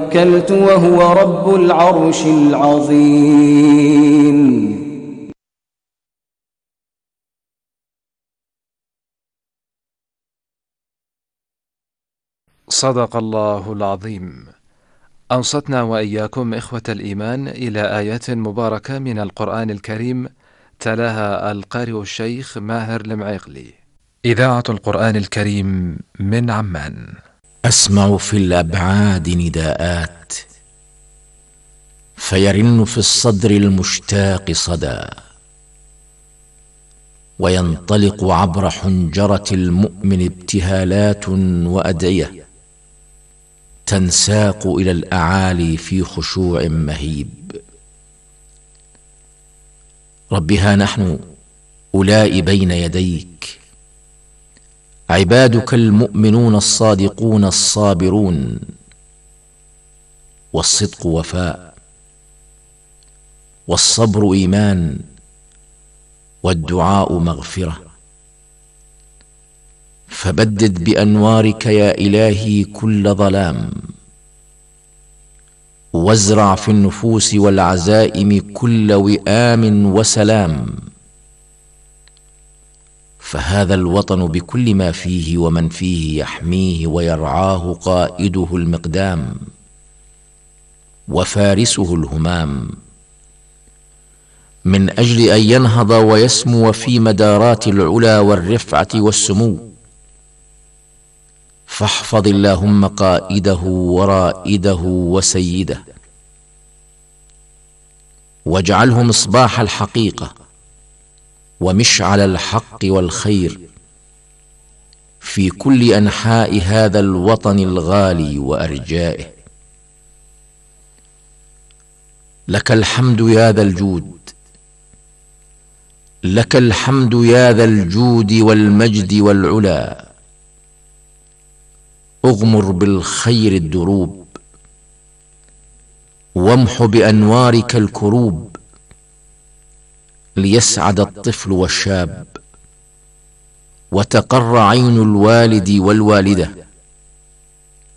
توكلت وهو رب العرش العظيم. صدق الله العظيم. أنصتنا وإياكم إخوة الإيمان إلى آيات مباركة من القرآن الكريم، تلاها القارئ الشيخ ماهر المعيقلي. إذاعة القرآن الكريم من عمان. أسمع في الأبعاد نداءات، فيرن في الصدر المشتاق صدى، وينطلق عبر حنجرة المؤمن ابتهالات وأدعية، تنساق إلى الأعالي في خشوع مهيب. رب ها نحن أولئك بين يديك، عبادك المؤمنون الصادقون الصابرون، والصدق وفاء، والصبر إيمان، والدعاء مغفرة. فبدد بأنوارك يا إلهي كل ظلام، وازرع في النفوس والعزائم كل وئام وسلام. فهذا الوطن بكل ما فيه ومن فيه يحميه ويرعاه قائده المقدام وفارسه الهمام، من أجل أن ينهض ويسمو في مدارات العلا والرفعة والسمو. فاحفظ اللهم قائده ورائده وسيده، واجعله مصباح الحقيقة ومشعل الحق والخير في كل أنحاء هذا الوطن الغالي وأرجائه. لك الحمد يا ذا الجود، لك الحمد يا ذا الجود والمجد والعلا. اغمر بالخير الدروب، وامح بأنوارك الكروب، ليسعد الطفل والشاب، وتقر عين الوالد والوالدة،